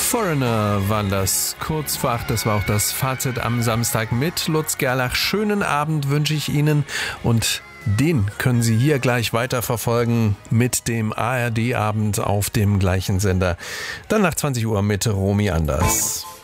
Foreigner waren das kurz vor 8. Das war auch das Fazit am Samstag mit Lutz Gerlach. Schönen Abend wünsche ich Ihnen und den können Sie hier gleich weiterverfolgen mit dem ARD-Abend auf dem gleichen Sender. Dann nach 20 Uhr mit Romy Anders.